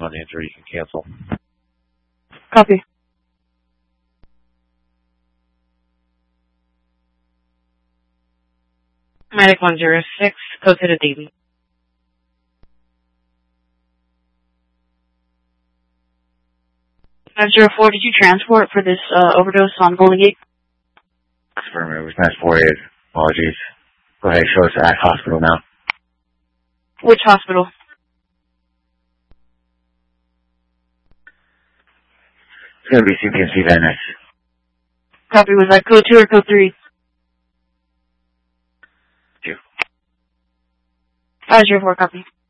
unanswered, you can cancel. Copy. Medic 106, go to the Davy. 504, did you transport for this overdose on Golden Gate? Affirmative, it was 948. Apologies. Go ahead, show us at hospital now. Which hospital? It's going to be CPMC Van Nuys. Copy, was that code 2 or code 3? 2. 504, copy.